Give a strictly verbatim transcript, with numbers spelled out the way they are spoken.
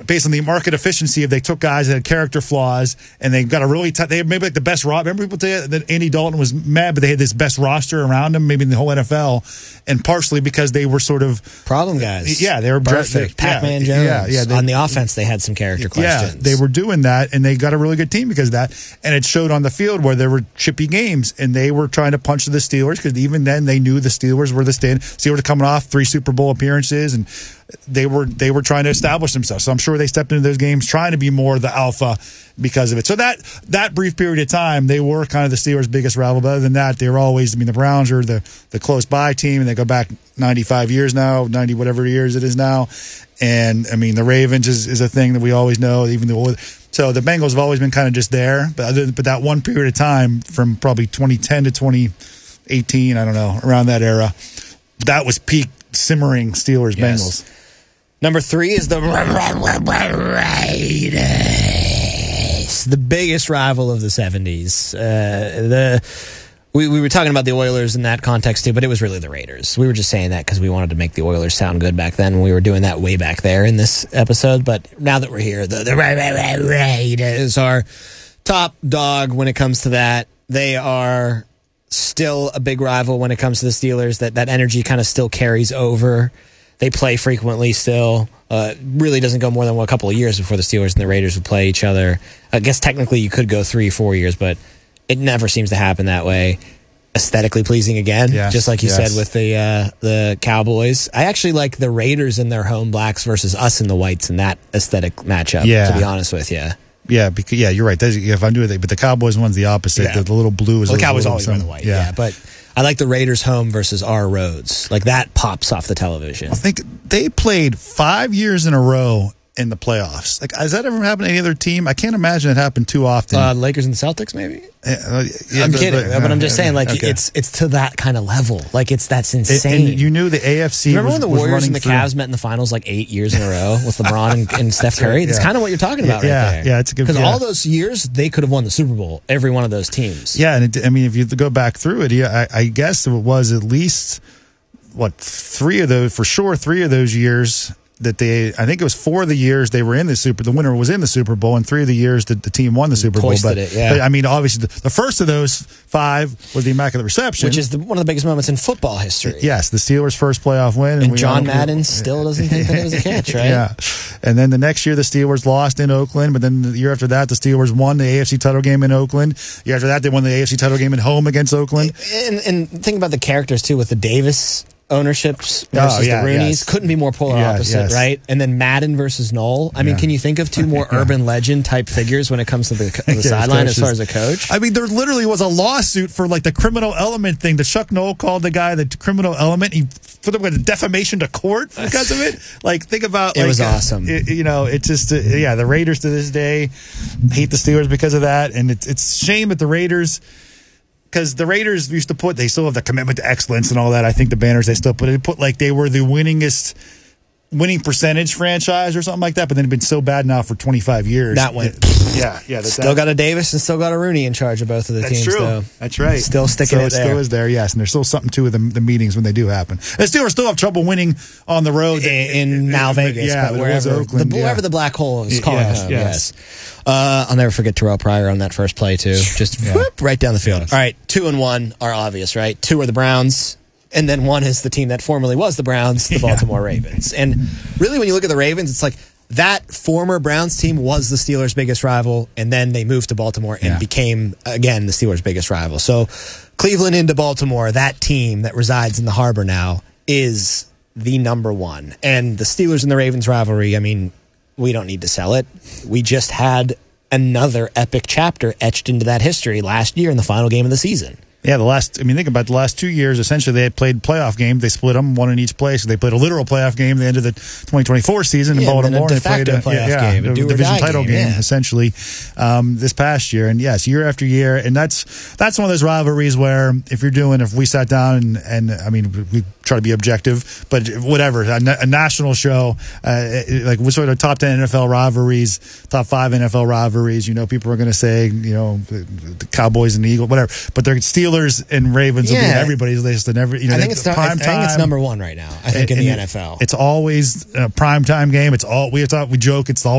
based on the market efficiency, if they took guys that had character flaws and they got a really t- they had maybe like the best roster. Remember people say that Andy Dalton was mad, but they had this best roster around him, maybe in the whole N F L, and partially because they were sort of problem guys. Yeah, they were perfect. They, Pac-Man yeah, Jones. Yeah, yeah, they, on the offense, they had some character questions. Yeah, they were doing that, and they got a really good team because of that. And it showed on the field where there were chippy games, and they were trying to punch the Steelers because even then they knew the Steelers were the stand. Steelers were coming off three Super Bowl appearances, and they were they were trying to establish themselves. So I'm sure they stepped into those games trying to be more the alpha because of it. So that that brief period of time, they were kind of the Steelers' biggest rival. But other than that, they were always. I mean, the Browns are the the close by team, and they go back ninety-five years now, ninety whatever years it is now. And I mean, the Ravens is, is a thing that we always know. Even the so the Bengals have always been kind of just there. But other, but that one period of time from probably twenty ten to twenty eighteen, I don't know, around that era, that was peak simmering Steelers yes. Bengals. Number three is the Raiders, the biggest rival of the seventies. Uh, the we we were talking about the Oilers in that context too, but it was really the Raiders. We were just saying that because we wanted to make the Oilers sound good back then. We were doing that way back there in this episode, but now that we're here, the, the Raiders are top dog when it comes to that. They are still a big rival when it comes to the Steelers. That that energy kind of still carries over. They play frequently still. Uh, really doesn't go more than a couple of years before the Steelers and the Raiders would play each other. I guess technically you could go three, four years, but it never seems to happen that way. Aesthetically pleasing again, yes, just like you yes. said with the uh, the Cowboys. I actually like the Raiders in their home blacks versus us in the whites in that aesthetic matchup, yeah. to be honest with you. Yeah, because, yeah, you're right. That's, if I'm doing it, but the Cowboys one's the opposite. Yeah. The, the little blue is well, the Cowboys little, always some, wear the white. Yeah. yeah, but I like the Raiders home versus our roads. Like that pops off the television. I think they played five years in a row in the playoffs. Like, has that ever happened to any other team? I can't imagine it happened too often. Uh, Lakers and the Celtics, maybe. Uh, yeah, I'm but, kidding, but, but I'm just uh, saying, like okay. it's it's to that kind of level. Like it's that's insane. And, and you knew the A F C. Remember was, when the was Warriors and the through. Cavs met in the finals like eight years in a row with LeBron and, and Steph Curry? That's yeah. kind of what you're talking about, yeah, right there. Yeah, it's a good because yeah. all those years they could have won the Super Bowl. Every one of those teams. Yeah, and it, I mean, if you go back through it, yeah, I, I guess it was at least what three of those for sure. Three of those years. That they, I think it was four of the years they were in the Super. The winner was in the Super Bowl, and three of the years that the team won the Super Bowl. But, it, yeah. but I mean, obviously, the, the first of those five was the Immaculate Reception, which is the, one of the biggest moments in football history. Yes, the Steelers' first playoff win, and, and we John all, Madden still doesn't think that it was a catch, right? Yeah, and then the next year the Steelers lost in Oakland, but then the year after that the Steelers won the A F C title game in Oakland. The year after that they won the A F C title game at home against Oakland. And, and think about the characters too, with the Davis ownerships versus oh, yeah, the Roonies. Yes. Couldn't be more polar yeah, opposite, yes. right? And then Madden versus Knoll. I mean, yeah. can you think of two more yeah. urban legend type figures when it comes to the, the yeah, sideline as far as a coach? I mean, there literally was a lawsuit for like the criminal element thing. The Chuck Knoll called the guy the criminal element. He put him with defamation to court because of it. Like, think about it like, was uh, awesome. It, you know, it's just uh, yeah. The Raiders to this day hate the Steelers because of that, and it's it's a shame that the Raiders. Because the Raiders used to put, they still have the commitment to excellence and all that. I think the banners they still put, they put like they were the winningest, winning percentage franchise or something like that. But then it's been so bad now for twenty-five years. That went. Yeah, yeah. That, still that, got a Davis and still got a Rooney in charge of both of the that's teams. True. Though. That's right. Still sticking so it there. Still is there, yes. And there's still something to the, the meetings when they do happen. And Steelers still have trouble winning on the road. In, in now Vegas, yeah, but wherever, Oakland, the, yeah. wherever the black hole is calling yes, home. Yes. yes. Uh, I'll never forget Terrell Pryor on that first play, too. Just yeah. whoop, right down the field. Yes. All right, two and one are obvious, right? Two are the Browns, and then one is the team that formerly was the Browns, the Baltimore yeah. Ravens. And really, when you look at the Ravens, it's like that former Browns team was the Steelers' biggest rival, and then they moved to Baltimore and yeah. became, again, the Steelers' biggest rival. So Cleveland into Baltimore, that team that resides in the harbor now, is the number one. And the Steelers and the Ravens rivalry, I mean, we don't need to sell it. We just had another epic chapter etched into that history last year in the final game of the season. Yeah, the last, I mean, think about the last two years, essentially they had played playoff games. They split them, one in each place. They played a literal playoff game at the end of the twenty twenty-four season in yeah, Baltimore. And a de they played facto a playoff yeah, game, a a do or division die title game, game, yeah. essentially, um, this past year. And yes, year after year. And that's that's one of those rivalries where if you're doing, if we sat down and, and I mean, we try to be objective, but whatever, a, a national show, uh, like we're sort of top ten N F L rivalries, top five N F L rivalries, you know, people are going to say, you know, the, the Cowboys and the Eagles, whatever, but they're Steelers and Ravens yeah. will be in everybody's list and every, you know, I think it's prime I, I time. think it's number one right now. I think and, in the and N F L, it's always a prime time game. It's all we talk, we joke. It's always